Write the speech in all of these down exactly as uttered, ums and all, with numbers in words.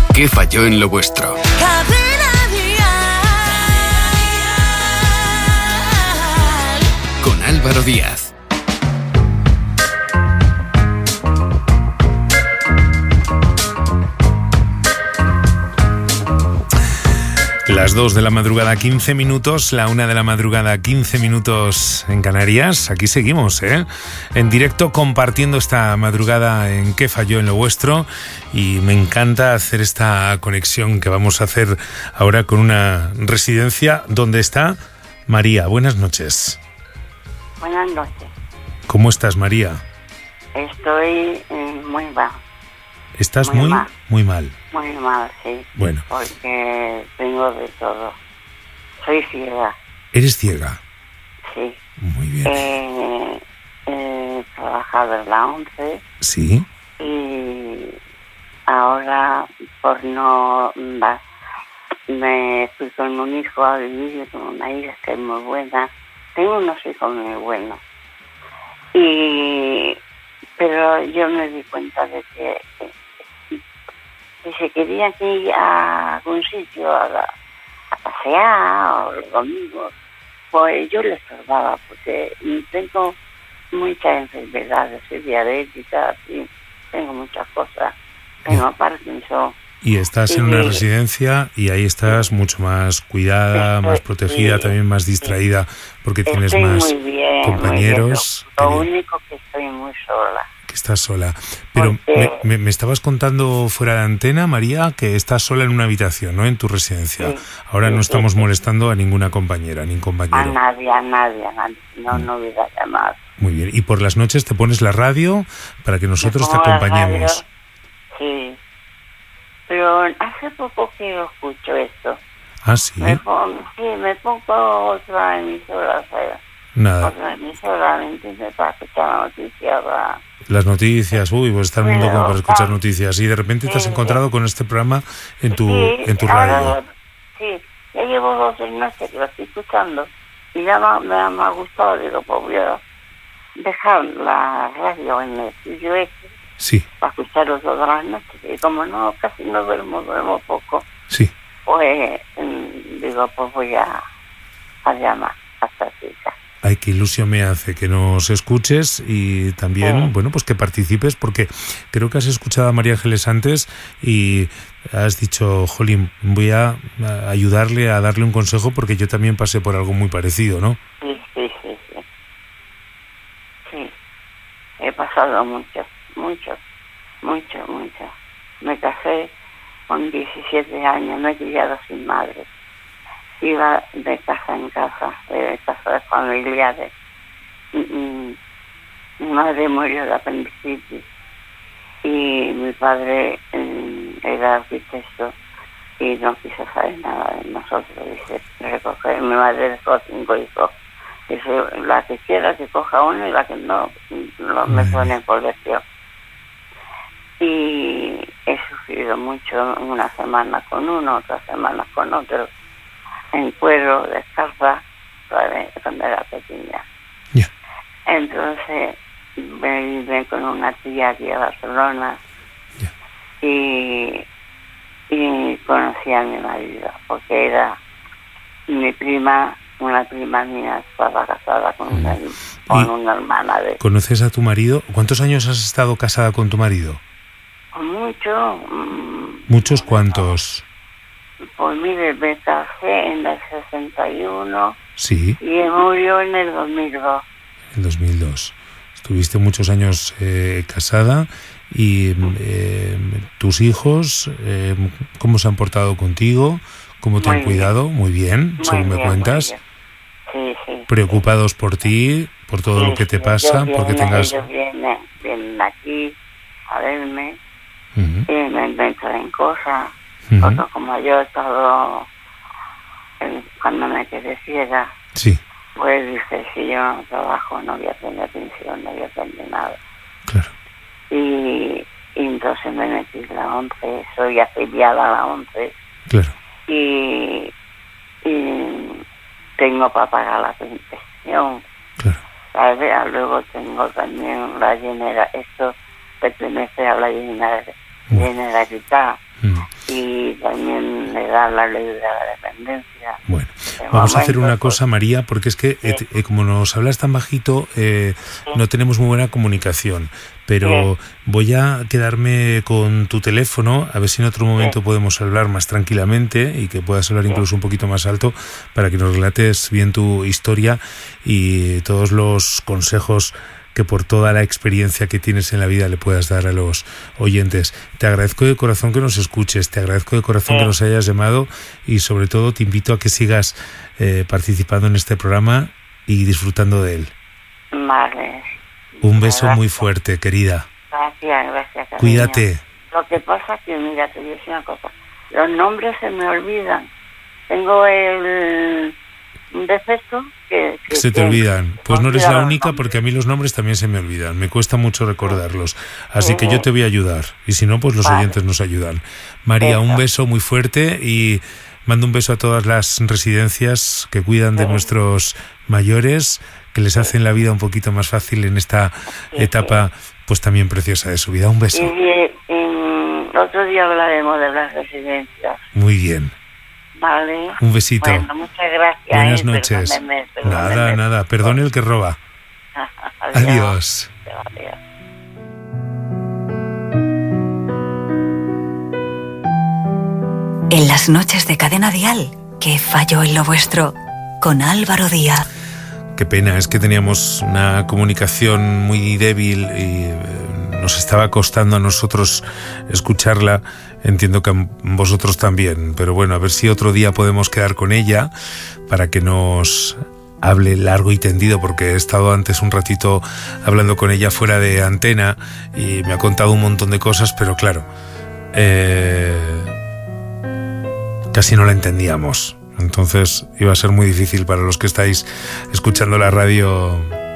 ¿Qué falló en lo vuestro? Con Álvaro Díaz. Las dos de la madrugada, quince minutos, la una de la madrugada, quince minutos en Canarias. Aquí seguimos, ¿eh? En directo, compartiendo esta madrugada en ¿Qué falló en lo vuestro? Y me encanta hacer esta conexión que vamos a hacer ahora con una residencia donde está María. Buenas noches. Buenas noches. ¿Cómo estás, María? Estoy eh, muy mal. ¿Estás muy, muy, mal. muy mal? Muy mal, sí. Bueno. Porque tengo de todo. Soy ciega. ¿Eres ciega? Sí. Muy bien. Eh, he trabajado en la ONCE. Sí. Y ahora, por no... Va, me fui con un hijo a vivir con una hija que es muy buena. Tengo unos hijos muy buenos. Y... Pero yo me di cuenta de que... que se querían ir a algún sitio a, la, a pasear o los domingos, pues yo les estorbaba porque tengo muchas enfermedades, soy diabética, y tengo muchas cosas, tengo Parkinson. Y estás y, en una residencia y ahí estás mucho más cuidada, estoy, más protegida, sí, también más distraída, porque estoy tienes más muy bien, compañeros. Muy bien. Lo, lo único que estoy muy sola. Que estás sola. Pero porque, me, me, me estabas contando fuera de antena, María, que estás sola en una habitación, ¿no? En tu residencia. sí, Ahora sí, no estamos sí, molestando a ninguna compañera, ni compañero. A nadie, a nadie, a nadie. No, mm. no hubiera llamado. Muy bien. Y por las noches te pones la radio para que nosotros te acompañemos. Sí. Pero hace poco que yo escucho esto. ¿Ah, sí? Me pongo, sí, me pongo otra emisora, ¿sabes? Nada. Otra emisora, ¿me entiendes? Para escuchar la noticia, para... Las noticias, uy, pues está el mundo Pero, como para escuchar ah, noticias. Y de repente sí, te has encontrado sí. con este programa en tu, sí, en tu ahora, radio. Sí, ya llevo dos tres noches que lo estoy escuchando y ya me, me, me ha gustado. Digo, pues voy a dejar la radio en el estudio este. Sí. Para escucharlo todas las noches. Y como no, casi no duermo, duermo poco. Sí. Pues mmm, digo, pues voy a, a llamar a esta chica. Ay, qué ilusión me hace que nos escuches y también, sí. bueno, pues que participes, porque creo que has escuchado a María Ángeles antes y has dicho, jolín, voy a ayudarle a darle un consejo porque yo también pasé por algo muy parecido, ¿no? Sí, sí, sí, sí. Sí, he pasado mucho, mucho, mucho, mucho. Me casé con diecisiete años, me he criado sin madre. Iba de casa en casa, de casa de familiares. Mi madre murió de apendicitis y mi padre eh, era arquitecto y no quiso saber nada de nosotros. Dice, recoger, mi madre dejó cinco hijos. Dice, la que quiera que coja uno y la que no, no me pone en colegio. Y he sufrido mucho, una semana con uno, otra semana con otro. En cuero, descalza, cuando era pequeña. Yeah. Entonces me vine con una tía aquí a Barcelona. Yeah. y, y conocí a mi marido, porque era mi prima, una prima mía estaba casada con una, con una hermana de... ¿Conoces a tu marido? ¿Cuántos años has estado casada con tu marido? Mucho. Mmm, ¿Muchos cuántos? Pues mire, me casé en el sesenta y uno. Sí. Y murió en el dos mil dos. En dos mil dos. Estuviste muchos años eh, casada y eh, tus hijos, eh, ¿cómo se han portado contigo? ¿Cómo te muy han cuidado? Bien. Muy bien, muy según bien, me cuentas. Sí, sí. Preocupados sí. por ti, por todo sí, lo que te sí, pasa, vienen, porque tengas... Ellos vienen, vienen aquí a verme Uh-huh. y me inventan en cosas. Uh-huh. Porque como yo he estado, eh, cuando me quedé ciega, sí. pues dije, si yo no trabajo no voy a tener pensión, no voy a tener nada. Claro. Y, y entonces me metí en la ONCE, soy afiliada a la ONCE. Claro. Y, y tengo para pagar la pensión. Claro. ¿Sabes? Luego tengo también la llenera, esto pertenece a la llenera bueno. Tiene la equidad mm. y también le da la ley de la dependencia. Bueno, de vamos momento, a hacer una cosa, María, porque es que sí. eh, como nos hablas tan bajito, eh, sí. no tenemos muy buena comunicación. Pero sí. voy a quedarme con tu teléfono, a ver si en otro momento sí. podemos hablar más tranquilamente y que puedas hablar sí. incluso un poquito más alto para que nos relates bien tu historia y todos los consejos que por toda la experiencia que tienes en la vida le puedas dar a los oyentes. Te agradezco de corazón que nos escuches, te agradezco de corazón sí. que nos hayas llamado y sobre todo te invito a que sigas eh, participando en este programa y disfrutando de él. Vale. Un beso gracias. Muy fuerte, querida. Gracias, gracias. Cariño. Cuídate. Lo que pasa es que, mira, te voy a decir una cosa. Los nombres se me olvidan. Tengo el un defecto que... que se te que, olvidan. Pues no eres la única porque a mí los nombres también se me olvidan. Me cuesta mucho recordarlos. Así sí. que yo te voy a ayudar. Y si no, pues los vale. oyentes nos ayudan. María, Eso. un beso muy fuerte y mando un beso a todas las residencias que cuidan sí. de nuestros mayores, que les hacen la vida un poquito más fácil en esta sí, etapa sí. pues también preciosa de su vida. Un beso. Y en otro día hablaremos de las residencias. Muy bien. Vale. Un besito. Bueno, muchas gracias. Buenas eh, noches. Perdóneme, perdóneme. Nada, nada. Perdone el que roba. Adiós. Adiós. Adiós. En las noches de Cadena Dial, que falló en lo vuestro, con Álvaro Díaz. Qué pena, es que teníamos una comunicación muy débil y nos estaba costando a nosotros escucharla. Entiendo que a vosotros también, pero bueno, a ver si otro día podemos quedar con ella para que nos hable largo y tendido, porque he estado antes un ratito hablando con ella fuera de antena y me ha contado un montón de cosas, pero claro, eh, casi no la entendíamos. Entonces iba a ser muy difícil para los que estáis escuchando la radio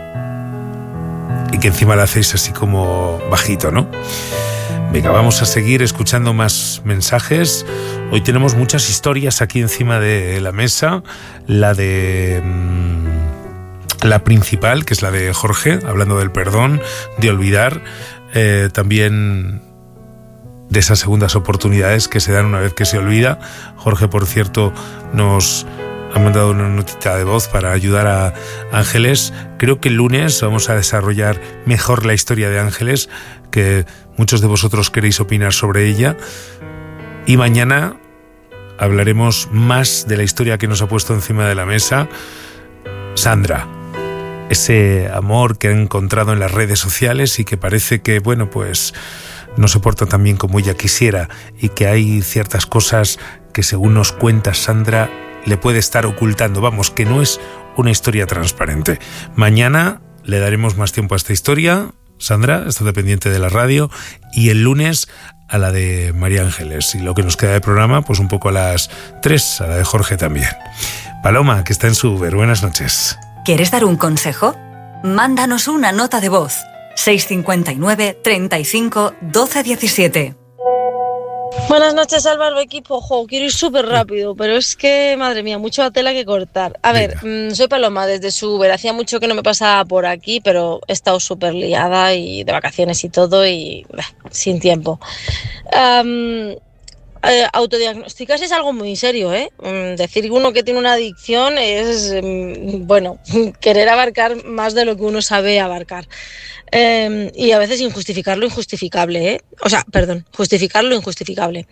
y que encima la hacéis así como bajito, ¿no? Venga, vamos a seguir escuchando más mensajes. Hoy tenemos muchas historias aquí encima de la mesa. La de... Mmm, la principal, que es la de Jorge, hablando del perdón, de olvidar. Eh, también... de esas segundas oportunidades que se dan una vez que se olvida. Jorge, por cierto, nos ha mandado una notita de voz para ayudar a Ángeles. Creo que el lunes vamos a desarrollar mejor la historia de Ángeles, que muchos de vosotros queréis opinar sobre ella. Y mañana hablaremos más de la historia que nos ha puesto encima de la mesa Sandra. Ese amor que ha encontrado en las redes sociales y que parece que, bueno, pues no se porta tan bien como ella quisiera y que hay ciertas cosas que, según nos cuenta Sandra, le puede estar ocultando. Vamos, que no es una historia transparente. Mañana le daremos más tiempo a esta historia, Sandra, está dependiente de la radio, y el lunes a la de María Ángeles. Y lo que nos queda de programa, pues un poco a las tres, a la de Jorge también. Paloma, que está en su Uber, buenas noches. ¿Quieres dar un consejo? Mándanos una nota de voz. seis cinco nueve, treinta y cinco, doce diecisiete. Buenas noches, Álvaro, equipo. Jo, quiero ir súper rápido, pero es que, madre mía, mucha tela que cortar. A ver, mmm, soy Paloma desde su Uber. Hacía mucho que no me pasaba por aquí, pero he estado súper liada y de vacaciones y todo y bah, sin tiempo. Um, Eh, autodiagnosticarse es algo muy serio, ¿eh? Decir uno que tiene una adicción es, bueno, querer abarcar más de lo que uno sabe abarcar. Eh, y a veces injustificar lo injustificable, ¿eh? O sea, perdón, justificar lo injustificable.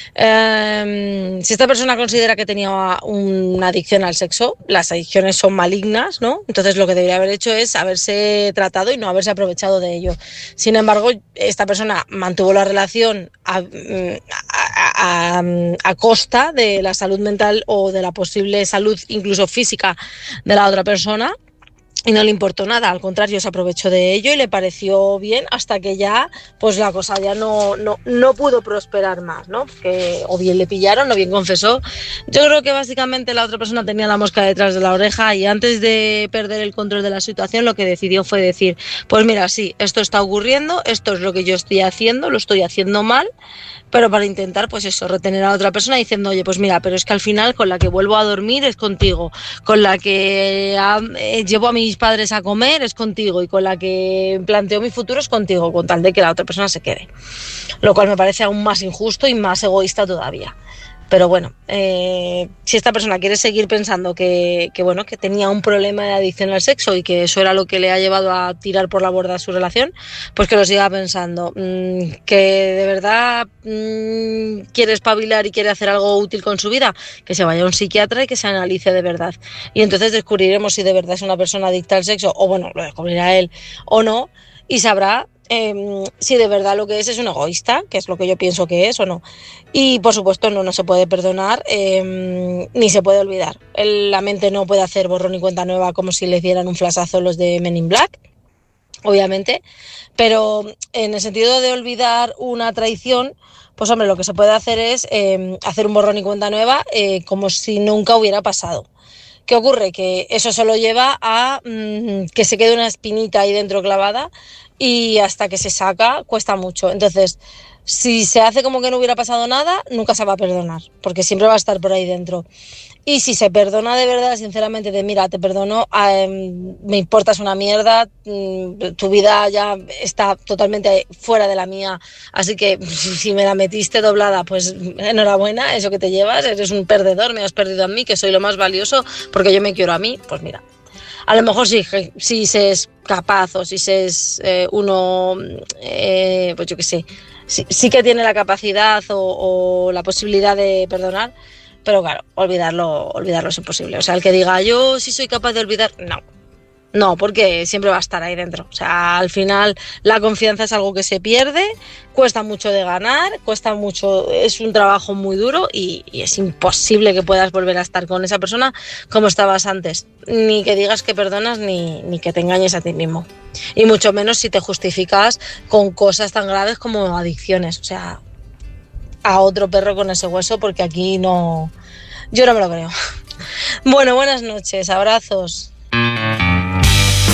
Eh, si esta persona considera que tenía una adicción al sexo, las adicciones son malignas, ¿no? Entonces lo que debería haber hecho es haberse tratado y no haberse aprovechado de ello. Sin embargo, esta persona mantuvo la relación a, a, a, a costa de la salud mental o de la posible salud incluso física de la otra persona. Y no le importó nada, al contrario, se aprovechó de ello y le pareció bien hasta que ya, pues la cosa ya no, no, no pudo prosperar más, ¿no? Que o bien le pillaron o bien confesó. Yo creo que básicamente la otra persona tenía la mosca detrás de la oreja y antes de perder el control de la situación lo que decidió fue decir, pues mira, sí, esto está ocurriendo, esto es lo que yo estoy haciendo, lo estoy haciendo mal, pero para intentar, pues eso, retener a la otra persona diciendo, oye, pues mira, pero es que al final con la que vuelvo a dormir es contigo, con la que ha, eh, llevo a mis mis padres a comer es contigo y con la que planteo mi futuro es contigo, con tal de que la otra persona se quede. Lo cual me parece aún más injusto y más egoísta todavía. Pero bueno, eh, si esta persona quiere seguir pensando que, que, bueno, que tenía un problema de adicción al sexo y que eso era lo que le ha llevado a tirar por la borda su relación, pues que lo siga pensando. Mm, que de verdad mm, quiere espabilar y quiere hacer algo útil con su vida, que se vaya a un psiquiatra y que se analice de verdad. Y entonces descubriremos si de verdad es una persona adicta al sexo, o bueno, lo descubrirá él o no, y sabrá Eh, si de verdad lo que es es un egoísta, que es lo que yo pienso que es o no. Y por supuesto no, no se puede perdonar eh, ni se puede olvidar. El, la mente no puede hacer borrón y cuenta nueva como si le dieran un flashazo los de Men in Black, obviamente, pero en el sentido de olvidar una traición, pues hombre, lo que se puede hacer es eh, hacer un borrón y cuenta nueva eh, como si nunca hubiera pasado. ¿Qué ocurre? Que eso solo lleva a mmm, que se quede una espinita ahí dentro clavada y hasta que se saca cuesta mucho. Entonces, si se hace como que no hubiera pasado nada, nunca se va a perdonar, porque siempre va a estar por ahí dentro. Y si se perdona de verdad, sinceramente, de mira, te perdono, eh, me importas una mierda, tu vida ya está totalmente fuera de la mía, así que si me la metiste doblada, pues enhorabuena, eso que te llevas, eres un perdedor, me has perdido a mí, que soy lo más valioso, porque yo me quiero a mí, pues mira. A lo mejor sí, si se es capaz o si se es eh, uno, eh, pues yo qué sé, sí, sí que tiene la capacidad o, o la posibilidad de perdonar, pero claro, olvidarlo, olvidarlo es imposible. O sea, el que diga yo sí soy capaz de olvidar, no. No, porque siempre va a estar ahí dentro. O sea, al final la confianza es algo que se pierde, cuesta mucho de ganar, cuesta mucho, es un trabajo muy duro y, y es imposible que puedas volver a estar con esa persona como estabas antes. Ni que digas que perdonas ni, ni que te engañes a ti mismo. Y mucho menos si te justificas con cosas tan graves como adicciones. O sea, a otro perro con ese hueso, porque aquí no... Yo no me lo creo. Bueno, buenas noches, abrazos.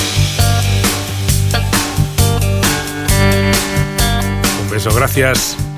Un beso, gracias.